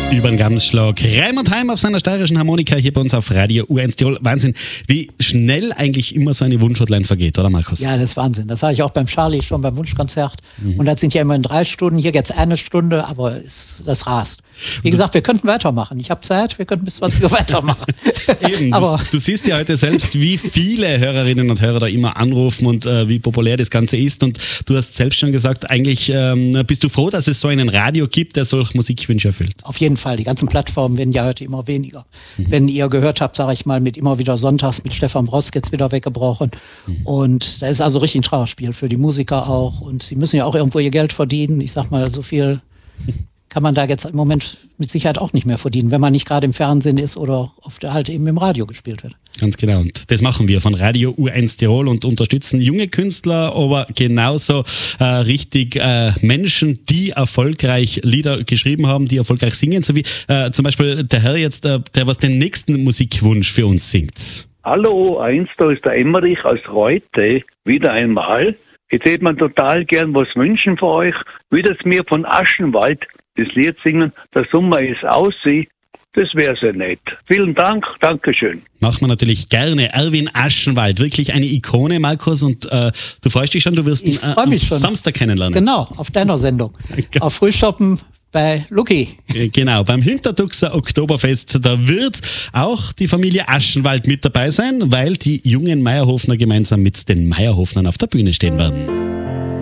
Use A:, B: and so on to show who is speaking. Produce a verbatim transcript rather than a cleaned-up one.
A: Über den Gamsschlag. Raimund Heim auf seiner steirischen Harmonika hier bei uns auf Radio U eins Tirol. Wahnsinn, wie schnell eigentlich immer so eine Wunschhotline vergeht, oder Markus?
B: Ja, das ist Wahnsinn. Das sage ich auch beim Charlie schon beim Wunschkonzert. Mhm. Und das sind ja immer in drei Stunden. Hier jetzt eine Stunde, aber es, das rast. Wie gesagt, wir könnten weitermachen. Ich habe Zeit, wir könnten bis zwanzig Uhr weitermachen.
A: Eben, aber du, du siehst ja heute selbst, wie viele Hörerinnen und Hörer da immer anrufen und äh, wie populär das Ganze ist. Und du hast selbst schon gesagt, eigentlich ähm, bist du froh, dass es so einen Radio gibt, der solche Musikwünsche erfüllt.
B: Auf jeden Fall. Die ganzen Plattformen werden ja heute immer weniger. Mhm. Wenn ihr gehört habt, sage ich mal, mit immer wieder sonntags mit Stefan Brosk jetzt wieder weggebrochen. Mhm. Und da ist also richtig ein Trauerspiel für die Musiker auch. Und sie müssen ja auch irgendwo ihr Geld verdienen. Ich sag mal, so viel kann man da jetzt im Moment mit Sicherheit auch nicht mehr verdienen, wenn man nicht gerade im Fernsehen ist oder oft halt eben im Radio gespielt wird.
A: Ganz genau. Und das machen wir von Radio U eins Tirol und unterstützen junge Künstler, aber genauso äh, richtig äh, Menschen, die erfolgreich Lieder geschrieben haben, die erfolgreich singen, so wie äh, zum Beispiel der Herr jetzt, äh, der was den nächsten Musikwunsch für uns singt.
C: Hallo, eins, da ist der Emmerich aus Reute, wieder einmal. Jetzt hätte man total gern was wünschen für euch. Wieder mir von Aschenwald das Lied singen, der Sommer ist aussieht. Das wäre sehr nett. Vielen Dank, Dankeschön.
A: Machen wir natürlich gerne. Erwin Aschenwald, wirklich eine Ikone, Markus. Und äh, du freust dich schon, du wirst ihn äh, am schon. Samstag kennenlernen.
B: Genau, auf deiner Sendung. Auf Frühstoppen bei Lucky.
A: Genau, beim Hintertuxer Oktoberfest. Da wird auch die Familie Aschenwald mit dabei sein, weil die jungen Meierhofner gemeinsam mit den Meierhofnern auf der Bühne stehen werden.